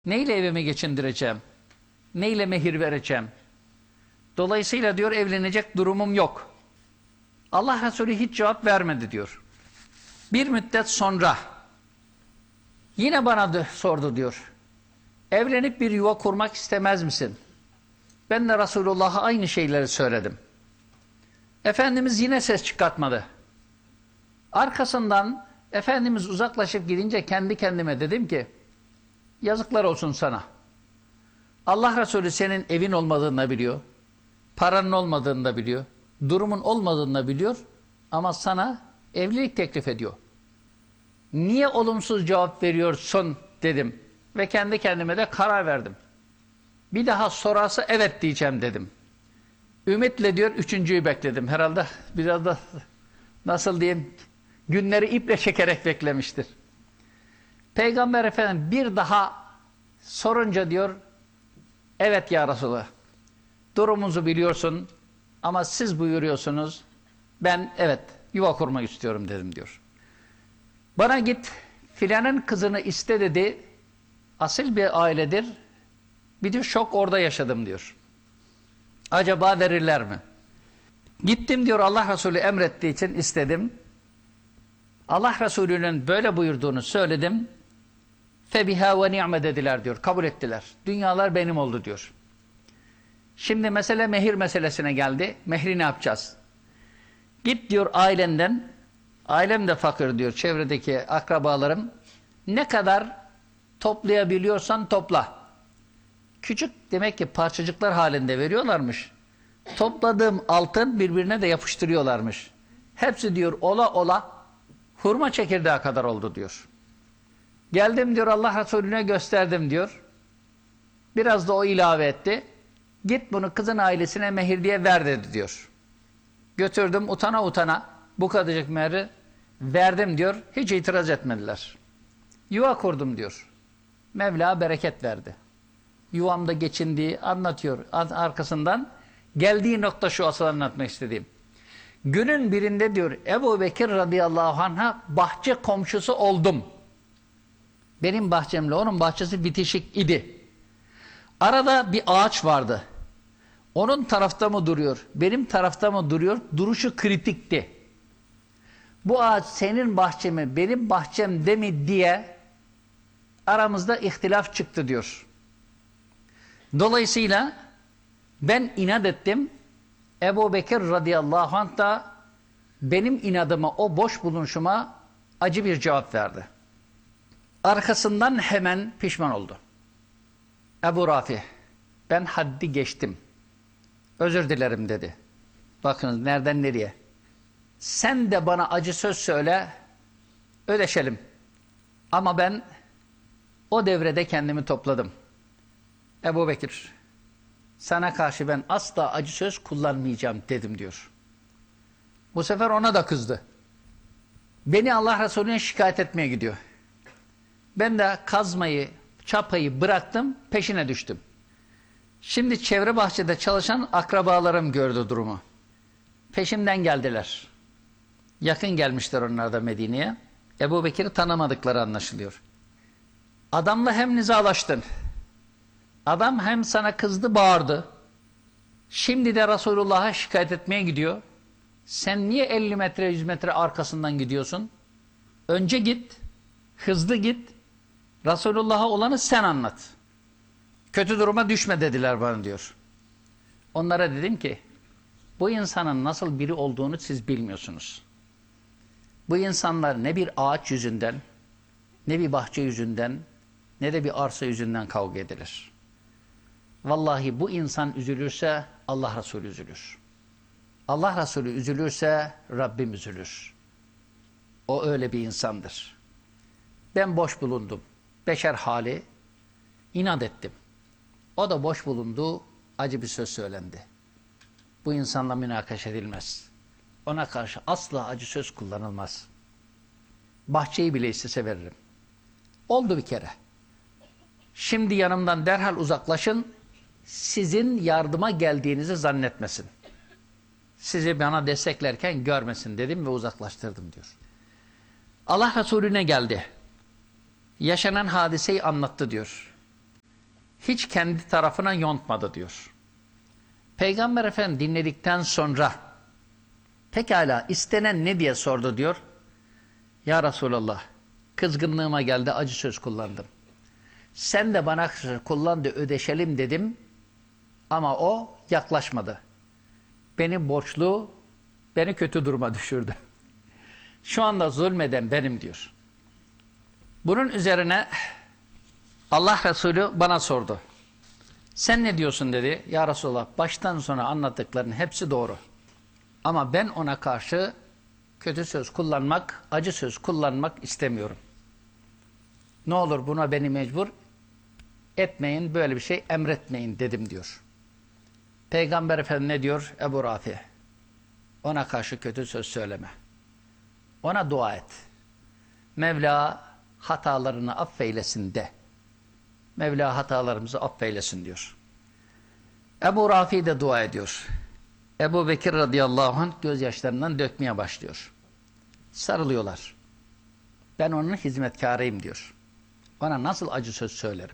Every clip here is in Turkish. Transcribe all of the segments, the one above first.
Neyle evimi geçindireceğim? Neyle mehir vereceğim? Dolayısıyla diyor evlenecek durumum yok. Allah Resulü hiç cevap vermedi diyor. Bir müddet sonra yine bana sordu diyor. Evlenip bir yuva kurmak istemez misin? Ben de Resulullah'a aynı şeyleri söyledim. Efendimiz yine ses çıkartmadı. Arkasından Efendimiz uzaklaşıp gidince kendi kendime dedim ki yazıklar olsun sana. Allah Resulü senin evin olmadığını da biliyor. Paranın olmadığını da biliyor. Durumun olmadığını da biliyor. Ama sana evlilik teklif ediyor. Niye olumsuz cevap veriyorsun dedim. Ve kendi kendime de karar verdim. Bir daha sorarsa evet diyeceğim dedim. Ümitle diyor üçüncüyü bekledim. Herhalde biraz da nasıl diyeyim günleri iple çekerek beklemiştir. Peygamber Efendimiz bir daha sorunca diyor evet ya Resulallah durumunuzu biliyorsun ama siz buyuruyorsunuz ben evet yuva kurmak istiyorum dedim diyor. Bana git filanın kızını iste dedi. Asil bir ailedir. Bir de şok orada yaşadım diyor. Acaba verirler mi? Gittim diyor Allah Resulü emrettiği için istedim. Allah Resulü'nün böyle buyurduğunu söyledim. Febiha ve ni'me dediler diyor. Kabul ettiler. Dünyalar benim oldu diyor. Şimdi mesele mehir meselesine geldi. Mehri ne yapacağız? Git diyor ailenden. Ailem de fakir diyor. Çevredeki akrabalarım. Ne kadar toplayabiliyorsan topla. Küçük demek ki parçacıklar halinde veriyorlarmış. Topladığım altın birbirine de yapıştırıyorlarmış. Hepsi diyor ola ola hurma çekirdeği kadar oldu diyor. Geldim diyor Allah Resulüne gösterdim diyor. Biraz da o ilave etti. Git bunu kızın ailesine mehir diye ver dedi diyor. Götürdüm utana utana bu kadarcık mehri verdim diyor. Hiç itiraz etmediler. Yuva kurdum diyor. Mevla bereket verdi. Yuvamda geçindiği anlatıyor. Arkasından geldiği nokta şu asıl anlatmak istediğim. Günün birinde diyor Ebu Bekir radıyallahu anh'a bahçe komşusu oldum. Benim bahçemle onun bahçesi bitişik idi. Arada bir ağaç vardı. Onun tarafta mı duruyor, benim tarafta mı duruyor? Duruşu kritikti. Bu ağaç senin bahçe mi, benim bahçemde mi diye aramızda ihtilaf çıktı diyor. Dolayısıyla ben inat ettim. Ebu Bekir radıyallahu anh da benim inadıma, o boş bulunuşuma acı bir cevap verdi. Arkasından hemen pişman oldu. Ebu Rafi, ben haddi geçtim. Özür dilerim dedi. Bakınız nereden nereye. Sen de bana acı söz söyle, ödeşelim. Ama ben o devrede kendimi topladım. Ebu Bekir, sana karşı ben asla acı söz kullanmayacağım dedim diyor. Bu sefer ona da kızdı. Beni Allah Resulüne şikayet etmeye gidiyor. Ben de kazmayı, çapayı bıraktım, peşine düştüm. Şimdi çevre bahçede çalışan akrabalarım gördü durumu. Peşimden geldiler. Yakın gelmişler onlar da Medine'ye. Ebu Bekir'i tanımadıkları anlaşılıyor. Adamla hem nizalaştın. Adam hem sana kızdı, bağırdı. Şimdi de Resulullah'a şikayet etmeye gidiyor. Sen niye 50 metre, 100 metre arkasından gidiyorsun? Önce git, hızlı git. Resulullah'a olanı sen anlat. Kötü duruma düşme dediler bana diyor. Onlara dedim ki, bu insanın nasıl biri olduğunu siz bilmiyorsunuz. Bu insanlar ne bir ağaç yüzünden, ne bir bahçe yüzünden, ne de bir arsa yüzünden kavga edilir. Vallahi bu insan üzülürse Allah Resulü üzülür. Allah Resulü üzülürse Rabbim üzülür. O öyle bir insandır. Ben boş bulundum. Beşer hali inat ettim. O da boş bulundu. Acı bir söz söylendi. Bu insanla münakaşa edilmez. Ona karşı asla acı söz kullanılmaz. Bahçeyi bile istese veririm. Oldu bir kere. Şimdi yanımdan derhal uzaklaşın. Sizin yardıma geldiğinizi zannetmesin. Sizi bana desteklerken görmesin dedim ve uzaklaştırdım diyor. Allah Resulüne geldi. Yaşanan hadiseyi anlattı diyor. hiç kendi tarafına yontmadı diyor. Peygamber Efendimiz dinledikten sonra pekala istenen ne diye sordu diyor. Ya Resulallah, kızgınlığıma geldi, acı söz kullandım. Sen de bana kullan da ödeşelim dedim ama o yaklaşmadı. Beni borçlu, beni kötü duruma düşürdü. Şu anda zulmeden benim diyor. Bunun üzerine Allah Resulü bana sordu. Sen ne diyorsun dedi. Ya Resulallah, baştan sona anlattıkların hepsi doğru. Ama ben ona karşı kötü söz kullanmak, acı söz kullanmak istemiyorum. Ne olur buna beni mecbur etmeyin, böyle bir şey emretmeyin dedim diyor. Peygamber Efendimiz ne diyor? Ebu Rafi, ona karşı kötü söz söyleme. Ona dua et. Mevla hatalarını affeylesin de. Mevla hatalarımızı affeylesin diyor. Ebu Rafi de dua ediyor. Ebu Bekir radıyallahu anh gözyaşlarından dökmeye başlıyor. Sarılıyorlar. Ben onun hizmetkarıyım diyor. Ona nasıl acı söz söylerim.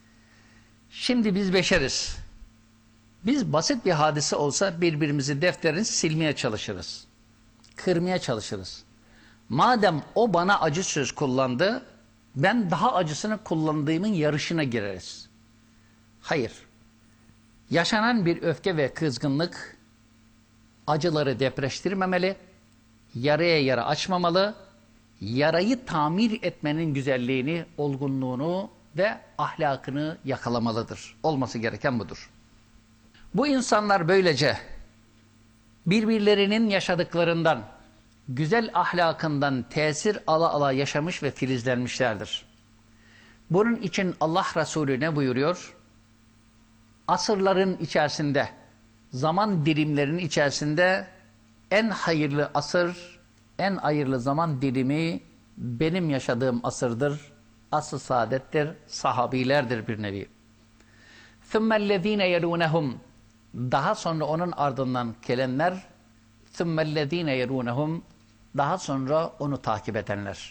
Şimdi biz beşeriz. Biz basit bir hadise olsa birbirimizi defterini silmeye çalışırız. Kırmaya çalışırız. Madem o bana acı söz kullandı, ben daha acısını kullandığımın yarışına gireriz. Hayır. Yaşanan bir öfke ve kızgınlık acıları depreştirmemeli, yaraya yara açmamalı, yarayı tamir etmenin güzelliğini, olgunluğunu ve ahlakını yakalamalıdır. Olması gereken budur. Bu insanlar böylece birbirlerinin yaşadıklarından, güzel ahlakından tesir ala ala yaşamış ve filizlenmişlerdir. Bunun için Allah Resulü ne buyuruyor? Asırların içerisinde, zaman dilimlerinin içerisinde en hayırlı asır, en hayırlı zaman dilimi benim yaşadığım asırdır. Asr-ı saadettir, sahabilerdir bir nevi. ثُمَّ الَّذ۪ينَ يَلُونَهُمْ Daha sonra onun ardından gelenler, ثُمَّ الَّذ۪ينَ يَلُونَهُمْ Daha sonra onu takip edenler.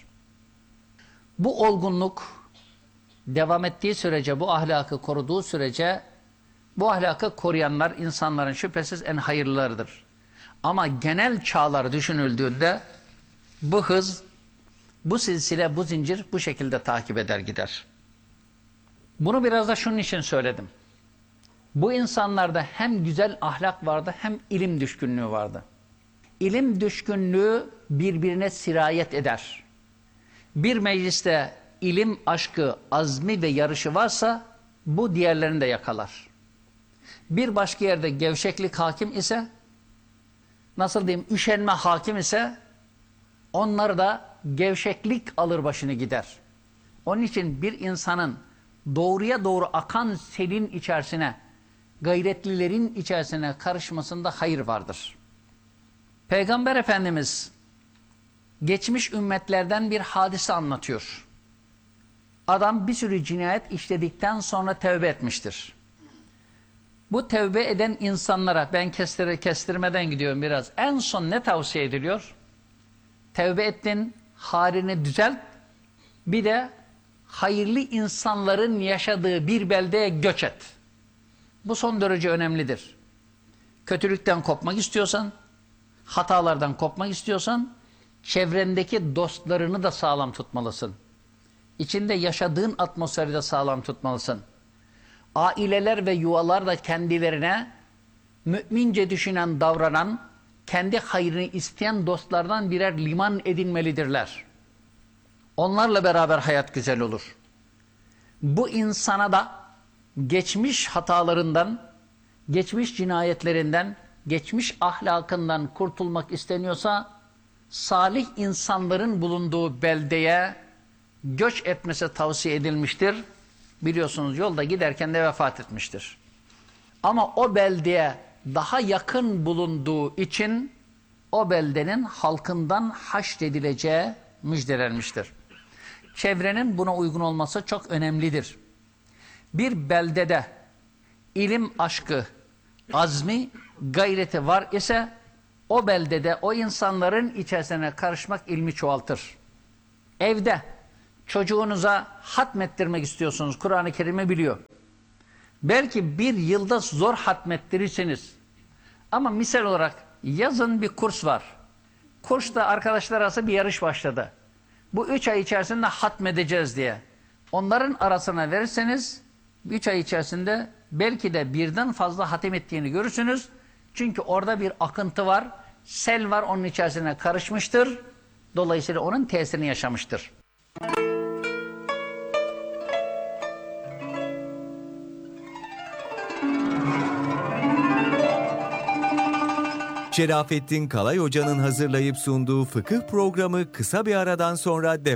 Bu olgunluk devam ettiği sürece, bu ahlakı koruduğu sürece, bu ahlakı koruyanlar insanların şüphesiz en hayırlılarıdır. Ama genel çağlar düşünüldüğünde bu hız, bu silsile, bu zincir bu şekilde takip eder gider. Bunu biraz da şunun için söyledim. Bu insanlarda hem güzel ahlak vardı hem ilim düşkünlüğü vardı. İlim düşkünlüğü birbirine sirayet eder. Bir mecliste ilim aşkı, azmi ve yarışı varsa bu diğerlerini de yakalar. Bir başka yerde gevşeklik hakim ise, nasıl diyeyim, üşenme hakim ise onlar da gevşeklik alır başını gider. Onun için bir insanın doğruya doğru akan selin içerisine, gayretlilerin içerisine karışmasında hayır vardır. Peygamber Efendimiz geçmiş ümmetlerden bir hadise anlatıyor. Adam bir sürü cinayet işledikten sonra tevbe etmiştir. Bu tevbe eden insanlara, ben kestirmeden gidiyorum biraz, en son ne tavsiye ediliyor? Tevbe ettin, halini düzelt, bir de hayırlı insanların yaşadığı bir beldeye göç et. Bu son derece önemlidir. Kötülükten kopmak istiyorsan, hatalardan kopmak istiyorsan, çevrendeki dostlarını da sağlam tutmalısın. İçinde yaşadığın atmosferi de sağlam tutmalısın. Aileler ve yuvalar da kendilerine mümince düşünen, davranan, kendi hayrını isteyen dostlardan birer liman edinmelidirler. Onlarla beraber hayat güzel olur. Bu insana da geçmiş hatalarından, geçmiş cinayetlerinden, geçmiş ahlakından kurtulmak isteniyorsa, salih insanların bulunduğu beldeye göç etmesi tavsiye edilmiştir. Biliyorsunuz yolda giderken de vefat etmiştir. Ama o beldeye daha yakın bulunduğu için o beldenin halkından haşredileceği müjdelenmiştir. Çevrenin buna uygun olması çok önemlidir. Bir beldede ilim aşkı, azmi, gayreti var ise o beldede o insanların içerisine karışmak ilmi çoğaltır. Evde çocuğunuza hatmettirmek istiyorsunuz, Kur'an-ı Kerim'i biliyor. Belki bir yılda zor hatmettirirsiniz. Ama misal olarak yazın bir kurs var. Kursta arkadaşlar arasında bir yarış başladı. Bu 3 ay içerisinde hatmedeceğiz diye. Onların arasına verirseniz 3 ay içerisinde belki de birden fazla hatim ettiğini görürsünüz. Çünkü orada bir akıntı var. Sel var, onun içerisine karışmıştır. Dolayısıyla onun tesirini yaşamıştır. Şerafettin Kalay Hoca'nın hazırlayıp sunduğu fıkıh programı kısa bir aradan sonra devam